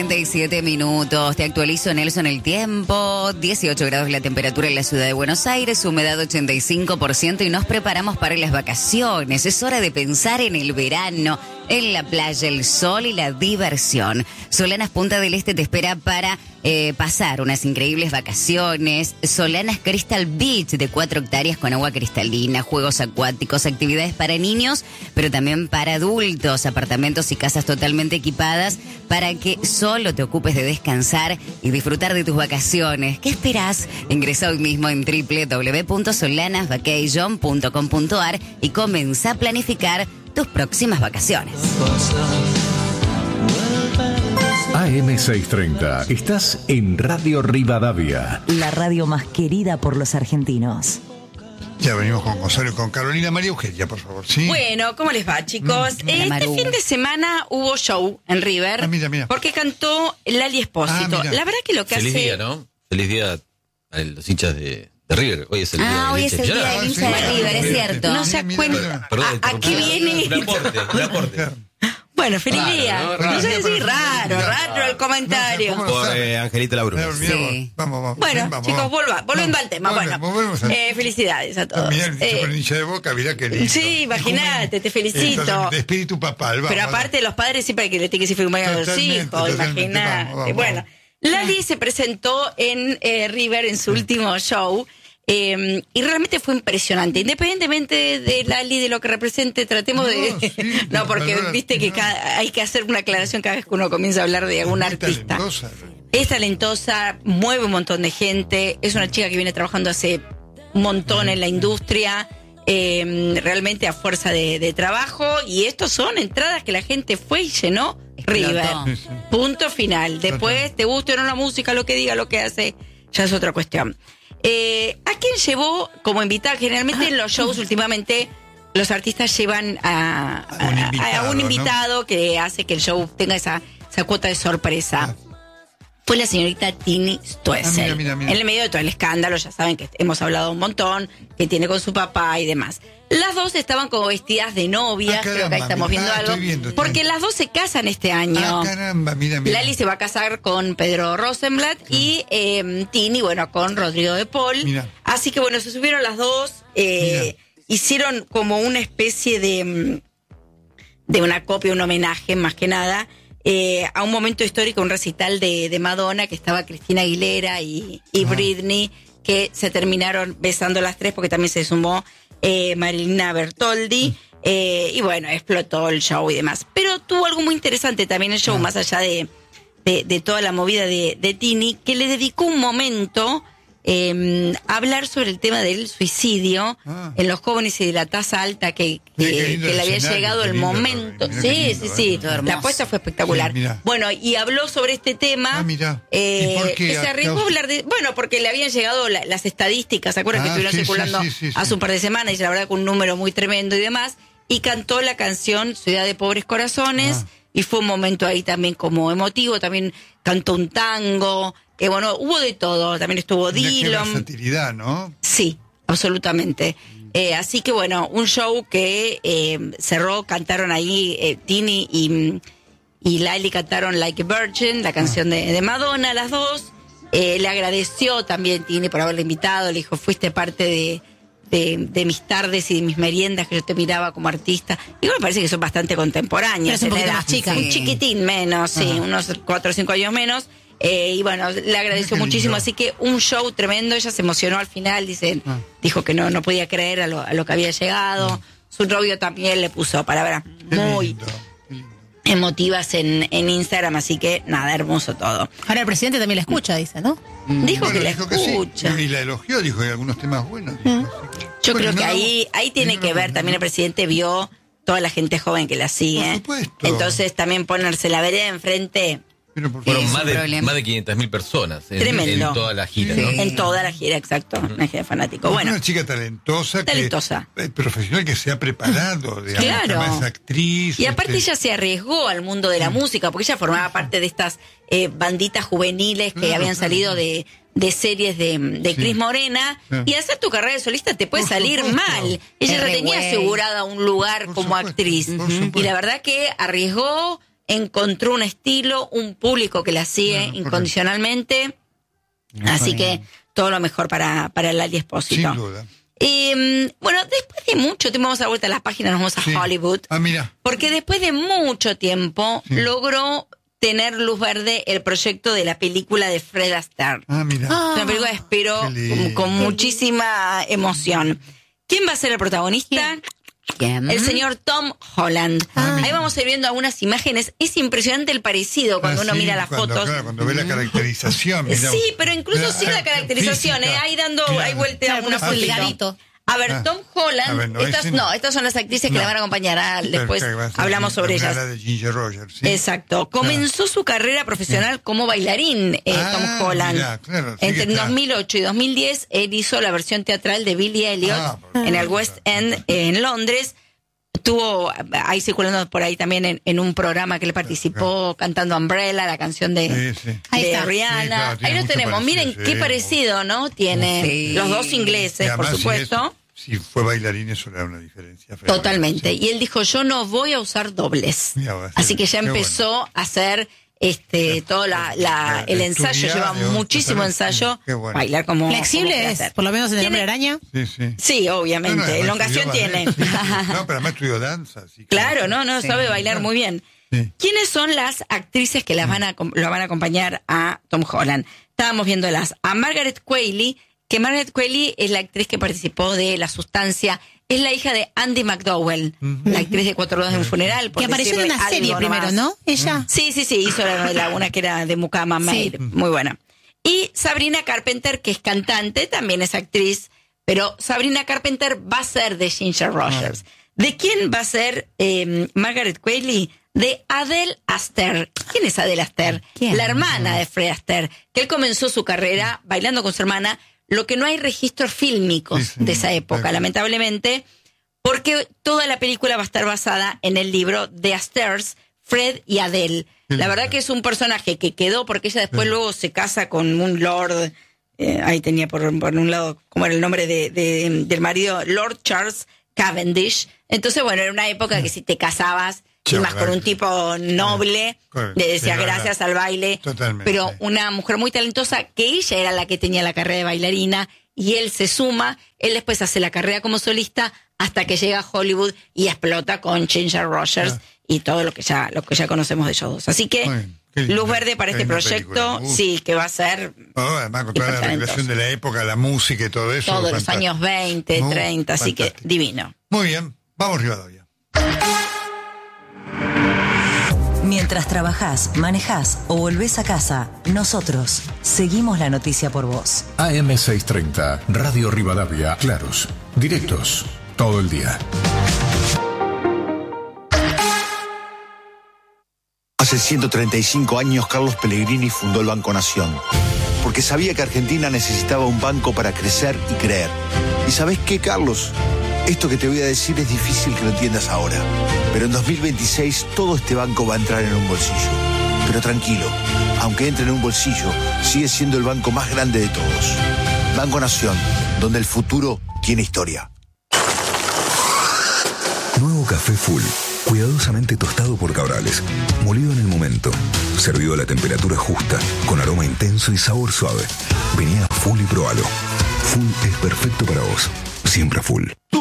37 minutos, te actualizo, Nelson, el tiempo. 18 grados la temperatura en la ciudad de Buenos Aires, humedad 85% y nos preparamos para las vacaciones. Es hora de pensar en el verano, en la playa, el sol y la diversión. Solanas Punta del Este te espera para pasar unas increíbles vacaciones. Solanas Crystal Beach, de 4 hectáreas con agua cristalina, juegos acuáticos, actividades para niños, pero también para adultos, apartamentos y casas totalmente equipadas para que solo te ocupes de descansar y disfrutar de tus vacaciones. ¿Qué esperás? Ingresa hoy mismo en www.solanasvacation.com.ar y comenzá a planificar tus próximas vacaciones. AM630, estás en Radio Rivadavia. La radio más querida por los argentinos. Ya venimos con Gonzalo y con Carolina. María Eugenia, por favor, ¿sí? Bueno, ¿cómo les va, chicos? Este fin de semana hubo show en River. Mira. Porque cantó Lali Espósito. La verdad que lo que Feliz hace... día, ¿no? Feliz día a los hinchas de River. Hoy es el día hoy es el día del hincha de River, es cierto. No se cuenta. ¿A qué viene? Un aporte. Bueno, feliz día. No sé si raro el comentario. Por Angelita Labruna. Sí. Vamos. Bueno, vamos, chicos, volviendo al tema. Felicidades a todos. Mirá el dicho con el hincha de Boca, mirá qué lindo. Sí, imagínate, te felicito. De espíritu papal. Pero aparte los padres siempre hay que le tienen que decir feliz cumpleaños a los hijos, imagínate. Bueno, Lali se presentó en River en su último show. Y realmente fue impresionante. Independientemente de Lali, de lo que represente, tratemos de... No, porque viste que hay que hacer una aclaración cada vez que uno comienza a hablar de algún artista. Es talentosa, mueve un montón de gente, es una chica que viene trabajando hace un montón en la industria, realmente a fuerza de trabajo, y estos son entradas que la gente fue y llenó River. Punto final. Después, te guste o no la música, lo que diga, lo que hace, ya es otra cuestión. ¿A quién llevó como invitada? Generalmente en los shows últimamente los artistas llevan a un invitado, ¿no? Que hace que el show tenga esa cuota de sorpresa. Fue la señorita Tini Stoessel. Mira. En el medio de todo el escándalo, ya saben que hemos hablado un montón, que tiene con su papá y demás. Las dos estaban como vestidas de novias, creo que ahí estamos viendo algo. Porque las dos se casan este año. Mira. Lali se va a casar con Pedro Rosenblatt y Tini, con Rodrigo de Paul. Mira. Así que se subieron las dos, hicieron como una especie de una copia, un homenaje más que nada, a un momento histórico, un recital de Madonna, que estaba Cristina Aguilera y Britney, que se terminaron besando las tres porque también se sumó Marilina Bertoldi, y explotó el show y demás. Pero tuvo algo muy interesante también el show, más allá de toda la movida de Tini, que le dedicó un momento a hablar sobre el tema del suicidio en los jóvenes y de la tasa alta que le había llegado el momento. Sí. La apuesta fue espectacular. Y habló sobre este tema. ¿Y por qué? Que se arriesgó a hablar de... porque le habían llegado las estadísticas, ¿se acuerdan? Que estuvieron circulando hace un par de semanas, y la verdad con un número muy tremendo y demás, y cantó la canción Ciudad de Pobres Corazones, y fue un momento ahí también como emotivo, también cantó un tango, hubo de todo, también estuvo Dillon. Una versatilidad, ¿no? Sí, absolutamente. Así que un show que cerró, cantaron ahí Tini y Lali cantaron Like a Virgin, la canción de Madonna, las dos. Le agradeció también Tini por haberle invitado, le dijo, fuiste parte de mis tardes y de mis meriendas, que yo te miraba como artista. Y me parece que son bastante contemporáneas. Pero es un poquito más chica. Un chiquitín menos, unos 4 o 5 años menos. Le agradeció muchísimo, así que un show tremendo. Ella se emocionó al final, dijo que no podía creer a lo que había llegado. Su novio también le puso palabras muy emotivas en Instagram, así que nada, hermoso todo. Ahora el presidente también la escucha, dice, ¿no? Dijo que la escucha. Y la elogió, dijo que hay algunos temas buenos. Yo creo que ahí tiene que ver, también el presidente vio toda la gente joven que la sigue. Por supuesto. Entonces también ponerse la vereda enfrente. Fueron más de 500.000 personas en toda la gira, ¿no? En toda la gira, exacto. Una gira fanático. Una chica talentosa. Profesional que se ha preparado, digamos, es actriz. Y aparte ella se arriesgó al mundo de la música, porque ella formaba parte de estas banditas juveniles que habían salido de series de Cris Morena, y hacer tu carrera de solista te puede salir mal. Ella ya tenía asegurada un lugar como actriz, y la verdad que arriesgó, encontró un estilo, un público que la sigue incondicionalmente. Así que todo lo mejor para Lali Espósito. Sin duda. Bueno, después de mucho tiempo, vamos a dar vuelta a las páginas, nos vamos a Hollywood. Mira. Porque después de mucho tiempo logró tener luz verde el proyecto de la película de Fred Astaire. Mira. Una película que espero con muchísima emoción. ¿Quién va a ser el protagonista? El señor Tom Holland. Ahí vamos a ir viendo algunas imágenes. Es impresionante el parecido cuando uno mira las fotos. Claro, cuando ve la caracterización. Sí, pero incluso sin la caracterización, ahí dando, ahí vuelta a una pulgadito. A ver, Tom Holland, estas son las actrices que la van a acompañar. Después hablamos sobre ellas. De Ginger Rogers, ¿sí? Exacto. Comenzó su carrera profesional como bailarín, Tom Holland. Entre 2008 y 2010, él hizo la versión teatral de Billy Elliot en el West End en Londres. Estuvo ahí circulando por ahí también en un programa que le participó cantando Umbrella, la canción de Rihanna. Ahí lo tenemos. Miren qué parecido, ¿no? Tiene los dos ingleses, por supuesto. Si fue bailarín, eso era una diferencia. Totalmente. Y él dijo, yo no voy a usar dobles. Así que ya empezó a hacer todo el ensayo. Lleva muchísimo ensayo. Bailar como flexible es, por lo menos en el Hombre Araña. Sí, obviamente. Elongación tiene. No, pero además estudió danza. Claro, sabe bailar muy bien. ¿Quiénes son las actrices que lo van a acompañar a Tom Holland? Estábamos viéndolas. A Margaret Qualley, que Margaret Qualley es la actriz que participó de La Sustancia, es la hija de Andy McDowell, la actriz de 4 2 de un funeral. Que apareció en una serie primero, ¿no? Ella. Sí, hizo la novela, una que era de Mukama Maid, muy buena. Y Sabrina Carpenter, que es cantante, también es actriz, pero Sabrina Carpenter va a ser de Ginger Rogers. ¿De quién va a ser Margaret Qualley? De Adele Astaire. ¿Quién es Adele Astaire? La hermana de Fred Astaire, que él comenzó su carrera bailando con su hermana. Lo que no hay registros fílmicos de esa época, lamentablemente, porque toda la película va a estar basada en el libro de Astaire, Fred y Adele. La verdad que es un personaje que quedó porque ella después luego se casa con un lord, ahí tenía por un lado, ¿cómo era el nombre del marido? Lord Charles Cavendish. Entonces, bueno, era una época que si te casabas, y más con un tipo noble, le decía gracias al baile. Totalmente. Pero una mujer muy talentosa, que ella era la que tenía la carrera de bailarina, y él se suma, él después hace la carrera como solista, hasta que llega a Hollywood y explota con Ginger Rogers y todo lo que ya conocemos de ellos dos. Así que luz verde para este proyecto, que va a ser... además con toda la recreación de la época, la música y todo eso. Todos los años 20, 30, así que divino. Muy bien, vamos Rivadavia. Mientras trabajás, manejás o volvés a casa, nosotros seguimos la noticia por vos. AM630, Radio Rivadavia, claros, directos, todo el día. Hace 135 años Carlos Pellegrini fundó el Banco Nación, porque sabía que Argentina necesitaba un banco para crecer y creer. ¿Y sabés qué, Carlos? Esto que te voy a decir es difícil que lo entiendas ahora, pero en 2026 todo este banco va a entrar en un bolsillo. Pero tranquilo, aunque entre en un bolsillo, sigue siendo el banco más grande de todos. Banco Nación, donde el futuro tiene historia. Nuevo café Full, cuidadosamente tostado por Cabrales, molido en el momento, servido a la temperatura justa, con aroma intenso y sabor suave. Vení a Full y probalo. Full es perfecto para vos, siempre Full.